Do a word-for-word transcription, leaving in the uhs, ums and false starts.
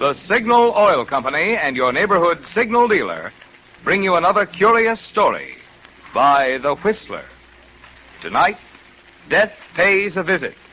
The Signal Oil Company and your neighborhood signal dealer bring you another curious story by The Whistler. Tonight, Death Pays a Visit.